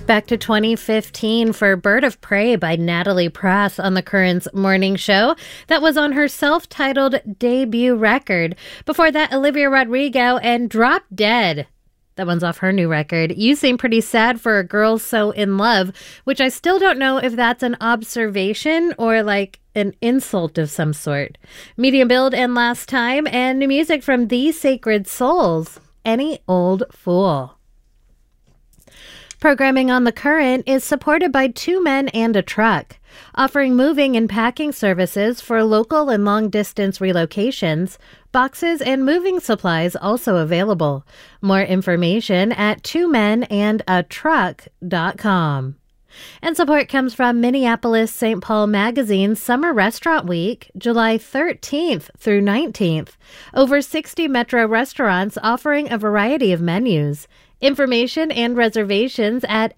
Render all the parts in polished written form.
Back to 2015 for Bird of Prey by Natalie Prass on the Currents morning show. That was on her self-titled debut record. Before that, Olivia Rodrigo and Drop Dead. That one's off her new record. You Seem Pretty Sad for a Girl So In Love, which I still don't know if that's an observation or like an insult of some sort. Medium Build and Last Time, and new music from The Sacred Souls, Any Old Fool. Programming on The Current is supported by Two Men and a Truck, offering moving and packing services for local and long-distance relocations. Boxes and moving supplies also available. More information at twomenandatruck.com. And support comes from Minneapolis St. Paul Magazine's Summer Restaurant Week, July 13th through 19th. Over 60 metro restaurants offering a variety of menus. Information and reservations at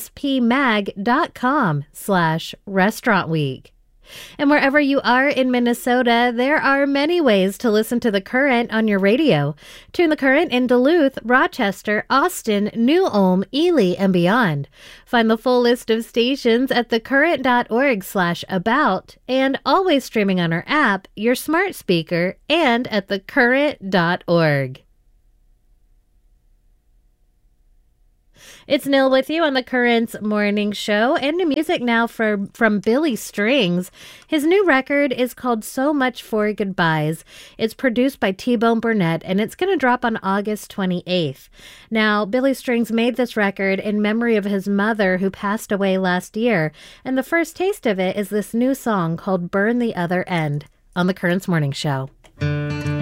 mspmag.com/restaurant week. And wherever you are in Minnesota, there are many ways to listen to The Current on your radio. Tune The Current in Duluth, Rochester, Austin, New Ulm, Ely, and beyond. Find the full list of stations at thecurrent.org/about, and always streaming on our app, your smart speaker, and at thecurrent.org. It's Nil with you on the Currents morning show, and new music now from Billy Strings. His new record is called So Much for Goodbyes. It's produced by T-Bone Burnett, and it's going to drop on August 28th. Now, Billy Strings made this record in memory of his mother who passed away last year, and the first taste of it is this new song called Burn the Other End on the Currents morning show.